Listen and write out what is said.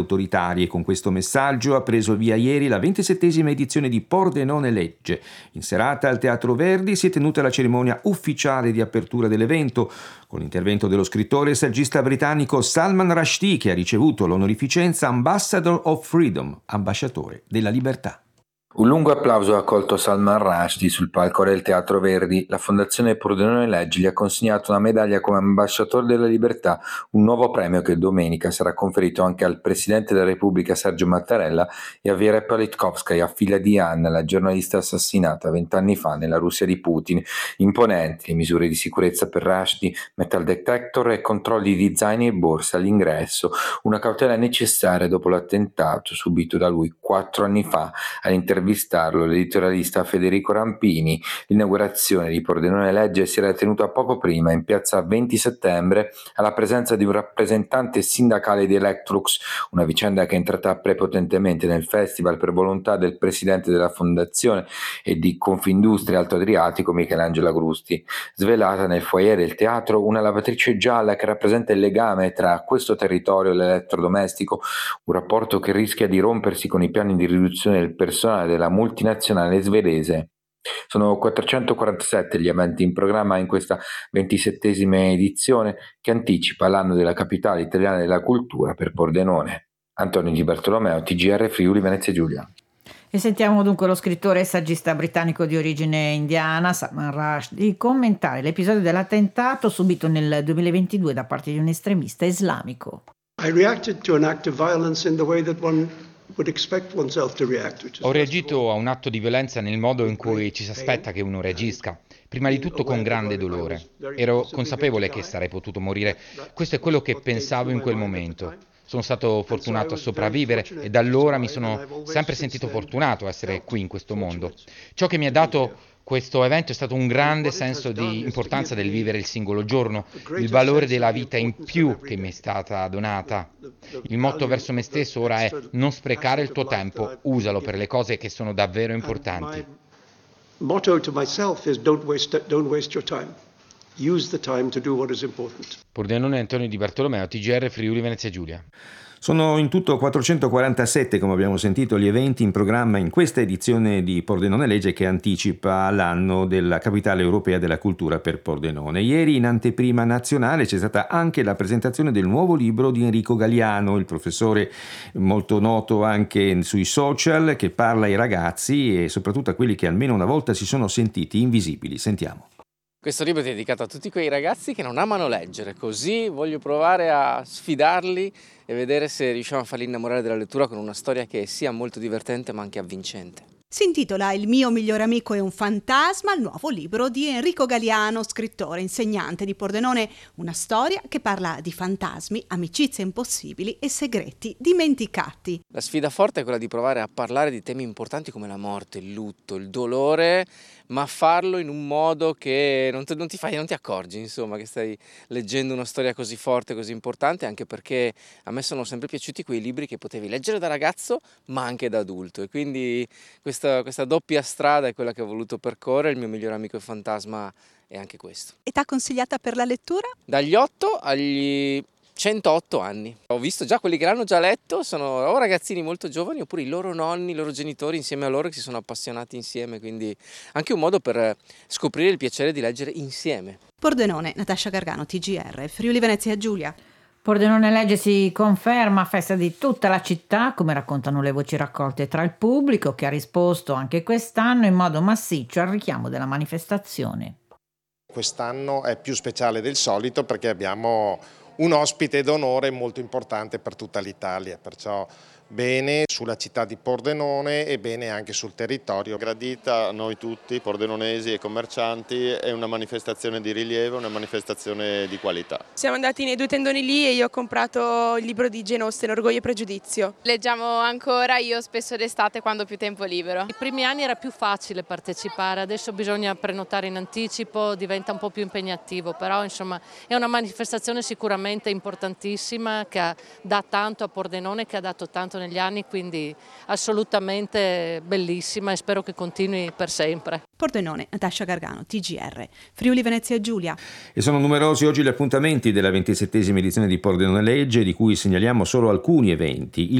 autoritarie. Con questo messaggio ha preso via ieri la 27esima edizione di Pordenone Legge. In serata al Teatro Verdi si è tenuta la cerimonia ufficiale di apertura dell'evento, con l'intervento dello scrittore e saggista britannico Salman Rushdie, che ha ricevuto l'onorificenza Ambassador of Freedom, ambasciatore della libertà. Un lungo applauso ha accolto Salman Rushdie sul palco del Teatro Verdi. La Fondazione Pordenone Legge gli ha consegnato una medaglia come ambasciatore della libertà, un nuovo premio che domenica sarà conferito anche al Presidente della Repubblica Sergio Mattarella e a Vera Politkovskaya, figlia di Anna, la giornalista assassinata 20 anni fa nella Russia di Putin. Imponenti le misure di sicurezza per Rushdie, metal detector e controlli di zaini e borse all'ingresso, una cautela necessaria dopo l'attentato subito da lui 4 anni fa. All'intervistarlo l'editorialista Federico Rampini. L'inaugurazione di Pordenone Legge si era tenuta poco prima in piazza 20 settembre alla presenza di un rappresentante sindacale di Electrolux, una vicenda che è entrata prepotentemente nel festival per volontà del presidente della fondazione e di Confindustria Alto Adriatico Michelangelo Agrusti. Svelata nel foyer del teatro una lavatrice gialla che rappresenta il legame tra questo territorio e l'elettrodomestico, un rapporto che rischia di rompersi con i piani di riduzione del personale della multinazionale svedese. Sono 447 gli eventi in programma in questa 27esima edizione che anticipa l'anno della capitale italiana della cultura per Pordenone. Antonio Di Bartolomeo, TGR Friuli Venezia Giulia. E sentiamo dunque lo scrittore e saggista britannico di origine indiana, Salman Rushdie, commentare l'episodio dell'attentato subito nel 2022 da parte di un estremista islamico. I reacted to an act of violence in the way that one Ho reagito a un atto di violenza nel modo in cui ci si aspetta che uno reagisca. Prima di tutto con grande dolore. Ero consapevole che sarei potuto morire. Questo è quello che pensavo in quel momento. Sono stato fortunato a sopravvivere e da allora mi sono sempre sentito fortunato a essere qui in questo mondo. Ciò che mi ha dato questo evento è stato un grande senso di importanza del vivere il singolo giorno, il valore della vita in più che mi è stata donata. Il motto verso me stesso ora è: non sprecare il tuo tempo, usalo per le cose che sono davvero importanti. Il motto to myself is don't waste your time. Use the time to do what is important. Pordenone Antonio Di Bartolomeo, TGR Friuli Venezia Giulia. Sono in tutto 447, come abbiamo sentito, gli eventi in programma in questa edizione di Pordenone Legge che anticipa l'anno della capitale europea della cultura per Pordenone. Ieri in anteprima nazionale c'è stata anche la presentazione del nuovo libro di Enrico Galiano, il professore molto noto anche sui social, che parla ai ragazzi e soprattutto a quelli che almeno una volta si sono sentiti invisibili. Sentiamo. Questo libro è dedicato a tutti quei ragazzi che non amano leggere, così voglio provare a sfidarli e vedere se riusciamo a farli innamorare della lettura con una storia che sia molto divertente ma anche avvincente. Si intitola Il mio migliore amico è un fantasma, il nuovo libro di Enrico Galiano, scrittore, insegnante di Pordenone, una storia che parla di fantasmi, amicizie impossibili e segreti dimenticati. La sfida forte è quella di provare a parlare di temi importanti come la morte, il lutto, il dolore, ma farlo in un modo che non ti accorgi, insomma, che stai leggendo una storia così forte, così importante, anche perché a me sono sempre piaciuti quei libri che potevi leggere da ragazzo ma anche da adulto, e quindi questa doppia strada è quella che ho voluto percorrere. Il mio migliore amico è fantasma è anche questo. Età consigliata per la lettura? Dagli 8 agli 108 anni. Ho visto già quelli che l'hanno già letto, sono o ragazzini molto giovani oppure i loro nonni, i loro genitori insieme a loro che si sono appassionati insieme, quindi anche un modo per scoprire il piacere di leggere insieme. Pordenone, Natascia Gargano, TGR, Friuli Venezia Giulia. Pordenone Legge si conferma festa di tutta la città, come raccontano le voci raccolte tra il pubblico, che ha risposto anche quest'anno in modo massiccio al richiamo della manifestazione. Quest'anno è più speciale del solito perché abbiamo un ospite d'onore molto importante per tutta l'Italia, perciò bene sulla città di Pordenone e bene anche sul territorio. Gradita a noi tutti, pordenonesi e commercianti, è una manifestazione di rilievo, una manifestazione di qualità. Siamo andati nei 2 tendoni lì e io ho comprato il libro di Jane Austen, Orgoglio e Pregiudizio. Leggiamo ancora io spesso d'estate quando ho più tempo libero. I primi anni era più facile partecipare, adesso bisogna prenotare in anticipo, diventa un po' più impegnativo, però insomma è una manifestazione sicuramente importantissima che dà tanto a Pordenone, che ha dato tanto negli anni, quindi assolutamente bellissima e spero che continui per sempre. Pordenone, Natascia Gargano, TGR, Friuli Venezia Giulia. E sono numerosi oggi gli appuntamenti della 27esima edizione di Pordenone Legge, di cui segnaliamo solo alcuni eventi.